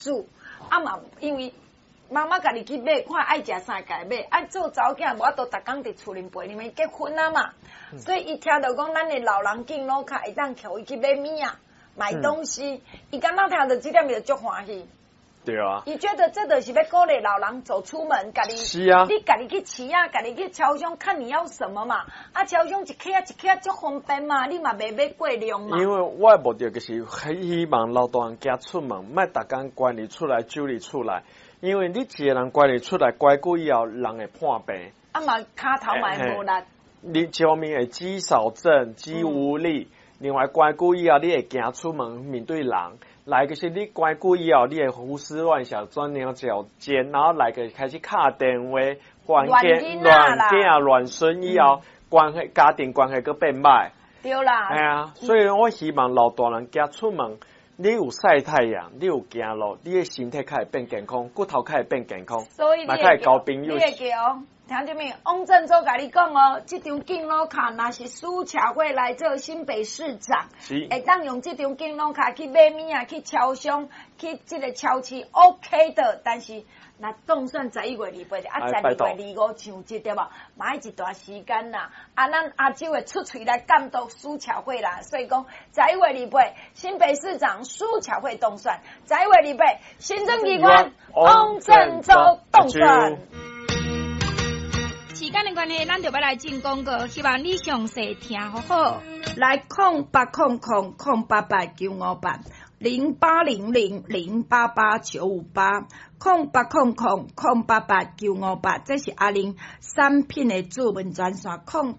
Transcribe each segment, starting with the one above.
煮，嘛因为妈妈家己去买，看爱食啥家买，爱做查某囝，无都逐工伫厝里陪你们结婚啊嘛，所以伊听到讲咱的老人敬老卡会当叫伊去买物啊，买东西，伊感觉听到这点就足欢喜。 对啊， 伊觉得这就是要鼓励老人走出门，家己是啊， 你家己去市啊，家己去超商看你要什么嘛，超商一克一克足方便嘛，你嘛袂买过量嘛。 因为我的目的就是希望老大人家出门，莫逐工关你出来，揪你出来，因为你一个人关你出来，关久以后，人会破病。 嘛骹头嘛会无力。 你一方面会肌少症、肌无力，另外关久以后，你会行出门面对人。来就是你关久以后，你会胡思乱想、钻牛角尖，然后来个开始敲电话、乱囝、乱孙以后，关系家庭关系搁变歹。 对啦。 哎呀，所以我希望老大人家出门，你有晒太阳，你有行路，你的身体较会变健康，骨头较会变健康， 所以你会交朋友。 你会记哦。听到没？汪正洲甲你讲哦，这张敬老卡若是苏巧慧来做新北市长，会当用这张敬老卡去买物啊，去超商，去这个超市 OK 的，但是那动算11月28日，12月25上节对无？买一段时间啦，咱阿周会出嘴来监督苏巧慧啦，所以讲11月28日新北市长苏巧慧动算，11月28日行政机关汪正洲动算。 时间的关系，咱就要来进广告，希望你详细听好好。 来0800-088-958，0800-088-958，这是阿玲产品的主文专线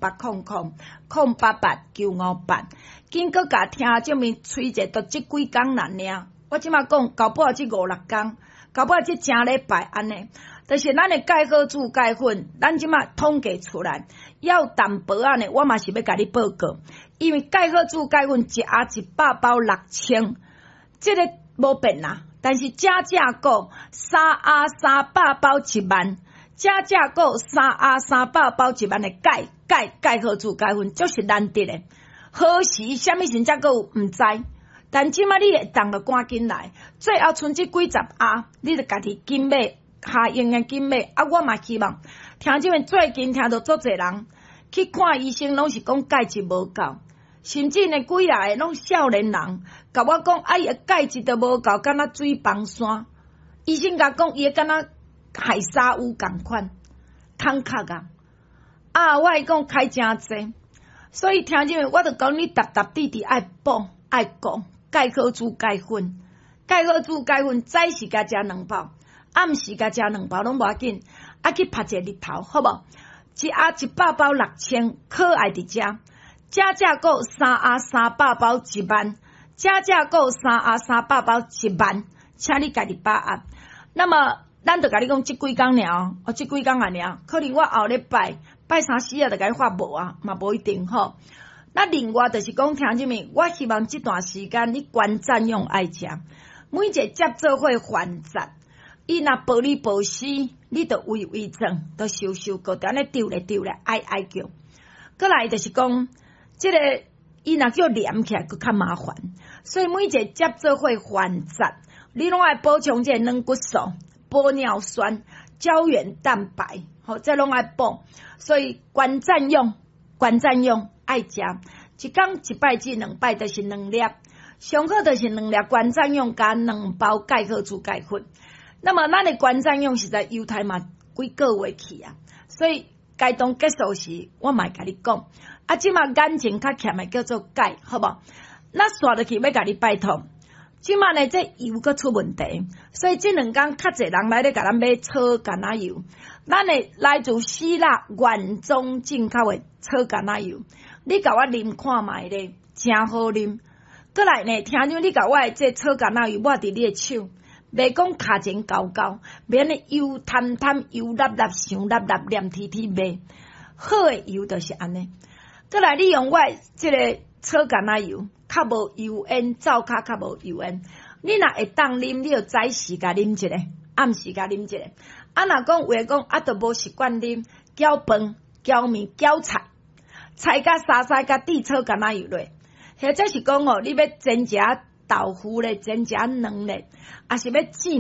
0800-088-958。紧搁甲听这面催者都这几工难尔，我即马讲搞不好这5、6工，搞不好这正礼拜安尼。就是咱的钙好珠钙粉，咱即马统计出来，要淡薄仔呢，我嘛是要甲你报告，因为钙好珠钙粉一盒100包6000，这个无变啦，但是加价购3盒300包1万，加价购3盒300包1万的钙好珠钙粉，就是难得的。何时什么时才够唔知？但即马你会当着赶紧来，最后剩这几十盒，你就家己紧买。下用的紧买我嘛希望听这边最近听到足侪人去看医生，拢是讲钙质无够，甚至呢几啊个拢少年人甲我讲，伊个钙质都无够，敢若水崩山。医生甲讲，伊敢若海沙乌共款，空壳我会讲开真济，所以听这边我就讲你踏地爱补爱讲钙好珠钙粉，钙好珠钙粉早时甲食2包。暗时甲食2包拢无要紧，去晒一日头，好无？一盒100包6000，可爱伫遮。加价购3盒300包1万，加价购3盒300包1万，请你家己把握。那么，咱就甲你讲这几工了，这几工了，可能我后礼拜3、4就甲你发无啊，嘛无一定吼。那另外就是讲听这面，我希望这段时间你关占用爱食，每一个接做伙还赞。伊若保你保死，你着微整，着收个，着安尼丢咧，哀叫。过来就是讲，这个伊若叫黏起来，佫较麻烦。所以每一个接做伙还赞，你拢爱补充这软骨素、玻尿酸、胶原蛋白，这拢爱补。所以关占用爱食，一工1摆至2摆，就是2粒，上好就是2粒关占用加2包钙好珠钙粉。那么咱的关占用是在犹太嘛几个月去啊，所以该当结束时，我嘛甲你讲，即嘛眼睛较欠的叫做钙，好无？那刷落去要甲你拜托，即嘛呢这油佫出问题，所以这2工较侪人来咧甲咱买炒橄榄油，咱的来自希腊原装进口的炒橄榄油，你甲我啉看卖咧，真好啉。过来呢，听讲你甲我的这炒橄榄油抹伫你的手。袂讲卡前高高，免咧油贪油辣辣香辣辣黏甜甜味，好的油就是安尼。再来你用我这个炒橄榄油，较无油烟，灶骹较无油烟。你若会当啉，你就早时甲啉一个，暗时甲啉一个。若讲话讲都无习惯啉，搅饭、搅面、搅菜，菜甲沙甲地炒橄榄油落，或者是讲你要煎食豆腐咧，煎食卵咧，也是要煎